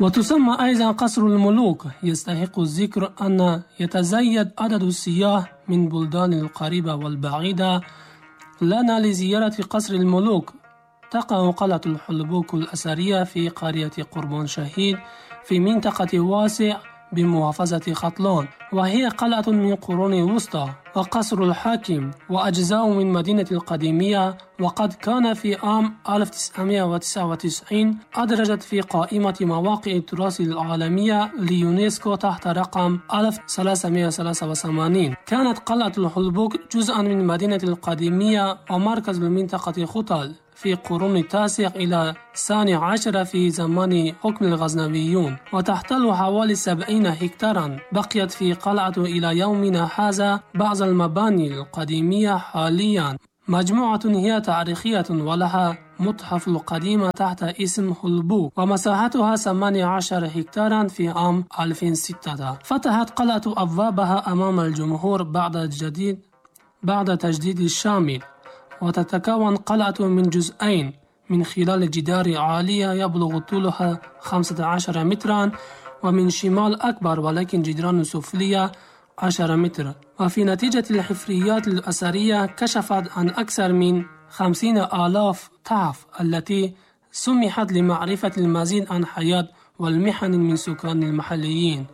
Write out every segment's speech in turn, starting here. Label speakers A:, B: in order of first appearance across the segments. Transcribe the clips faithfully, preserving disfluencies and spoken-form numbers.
A: وتسمى أيضا قصر الملوك. يستحق الذكر أن يتزايد عدد السياح من بلدان القريبة والبعيدة لنا لزيارة قصر الملوك. تقع قلعة الحلبوك الأثرية في قرية قربان شهيد في منطقة واسع بمحافظة خطلان، وهي قلعة من قرون الوسطى وقصر الحاكم وأجزاء من مدينة القديمية، وقد كان في عام ألف وتسعمائة وتسعة وتسعين أدرجت في قائمة مواقع التراث العالمية ليونسكو تحت رقم ألف وثلاثمائة وثلاثة وثمانين. كانت قلعة الحلبوك جزءا من مدينة القديمية ومركز لمنطقة خطل في قرون التاسع إلى الثاني عشر في زمان حكم الغزنويون، وتحتل حوالي سبعين هكتارا. بقيت في قلعة إلى يومنا هذا بعض المباني القديمية حاليا. مجموعة هي تاريخية ولها متحف القديمة تحت اسم حلبوك، ومساحتها ثمانية عشر هكتارا في عام ألفين وستة. فتحت قلعة أبوابها أمام الجمهور بعد الجديد بعد تجديد الشامل، وتتكون قلعة من جزئين من خلال جدار عالية يبلغ طولها خمسة عشر مترا، ومن شمال أكبر ولكن جدران سفلية عشرة متر. وفي نتيجة الحفريات الأثرية كشفت عن أكثر من خمسين آلاف تحف التي سمحت لمعرفة المزيد عن حياة والمحن من سكان المحليين.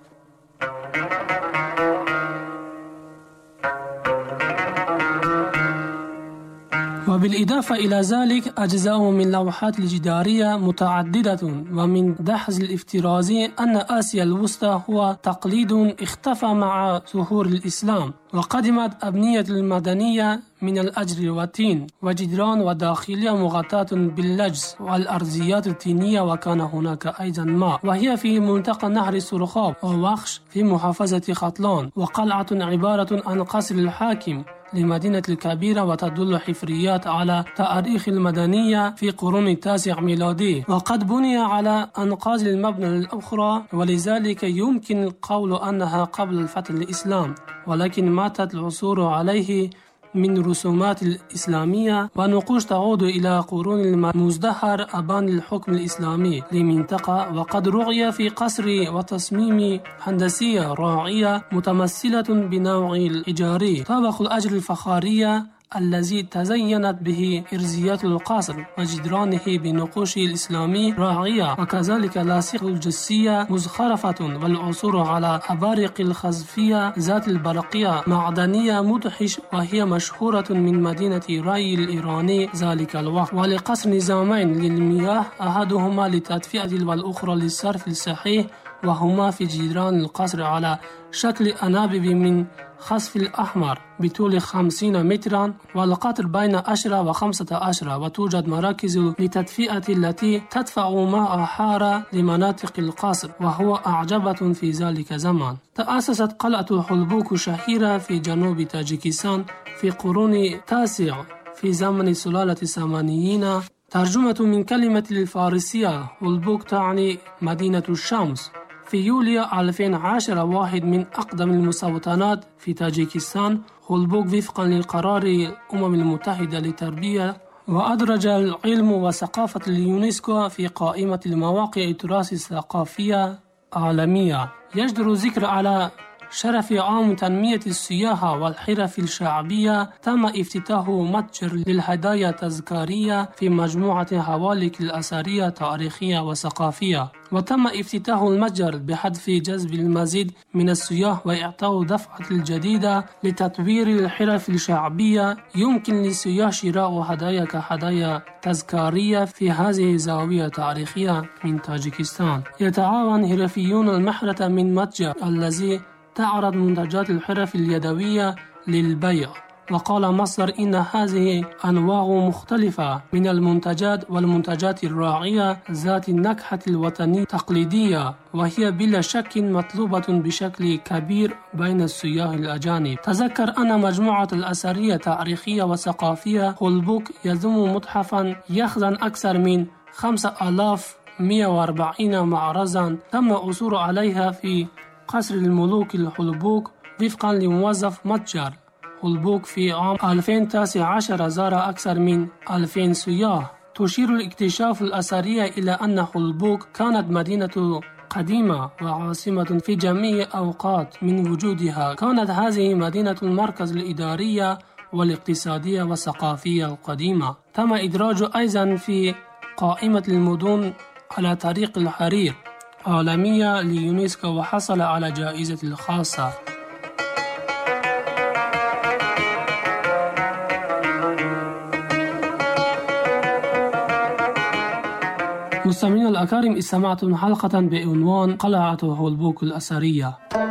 A: وبالإضافة إلى ذلك أجزاء من لوحات الجدارية متعددة. ومن دحز الافتراضي أن آسيا الوسطى هو تقليد اختفى مع ظهور الإسلام، وقدمت أبنية المدنية من الأجر والتين وجدران وداخلية مغطاة باللجز والأرضيات الطينية، وكان هناك أيضا ماء، وهي في منطقة نهر السرخاب ووخش في محافظة خطلان. وقلعة عبارة عن قصر الحاكم لمدينة الكبيرة، وتدل حفريات على تاريخ المدنية في قرون التاسع ميلادي، وقد بني على أنقاض المبنى الأخرى، ولذلك يمكن القول أنها قبل الفتح الإسلام، ولكن ماتت العثور عليه من رسومات الإسلامية ونقوش تعود إلى قرون المزدهر أبان الحكم الإسلامي لمنطقة. وقد رؤي في قصر وتصميم هندسية راعية متمثلة بنوع الإيجاري طابق الأجر الفخارية الذي تزينت به إرزيات القصر وجدرانه بنقوش الإسلامي راعية، وكذلك لاصق الجسية مزخرفة، والعثور على أبارق الخزفية ذات البرقية معدنية مدهش، وهي مشهورة من مدينة راي الإيراني ذلك الوقت. ولقصر نظامين للمياه، أحدهما للتدفئة والأخرى للصرف الصحيح، وهما في جدران القصر على شكل أنابيب من خصف الأحمر بطول خمسين مترا، والقطر بين عشرة وخمسة عشر، وتوجد مراكز لتدفئة التي تدفع ماء حارة لمناطق القصر، وهو أعجبة في ذلك الزمان. تأسست قلعة الحلبوك شهيرة في جنوب تاجيكستان في قرون تاسع في زمن سلالة السامانيين. ترجمة من كلمة الفارسية حلبوك تعني مدينة الشمس. في يوليو ألفين وعشرة واحد من أقدم المستوطنات في تاجيكستان حلبوك وفقا لقرار الأمم المتحدة للتربية، وأدرج العلم وثقافة اليونسكو في قائمة المواقع التراث الثقافية العالمية. يجدر الذكر على شرف عام تنمية السياحة والحرف الشعبية تم افتتاح متجر للهدايا التذكارية في مجموعة حوالك الأثرية تاريخية وثقافية، وتم افتتاح المتجر بهدف جذب المزيد من السياح وإعطاء دفعة الجديدة لتطوير الحرف الشعبية. يمكن للسياح شراء هدايا كهدايا تذكارية في هذه الزاوية التاريخية من تاجيكستان. يتعاون حرفيون المحرة من متجر الذي تعرض منتجات الحرف اليدوية للبيع. وقال مصدر إن هذه أنواع مختلفة من المنتجات والمنتجات الراعية ذات النكهة الوطنية التقليدية، وهي بلا شك مطلوبة بشكل كبير بين السياح الأجانب. تذكر أن مجموعة الأثرية التاريخية والثقافية حلبوك يضم متحفا يخزن أكثر من خمسة آلاف ومئة وأربعين معرضا تم العثور عليها في قصر الملوك الحلبوك وفقا لموظف متجر حلبوك. في عام ألفين وتسعة عشر زار أكثر من ألفين سياح. تشير الاكتشاف الأثرية إلى أن حلبوك كانت مدينة قديمة وعاصمة في جميع أوقات من وجودها. كانت هذه مدينة المركز الإدارية والاقتصادية والثقافية القديمة. تم إدراجه أيضا في قائمة المدن على طريق الحرير عالمية ليونسكو وحصل على جائزة الخاصة. مستمعين الأكارم، استمعتم حلقة بعنوان قلعة هولبوك الأثرية.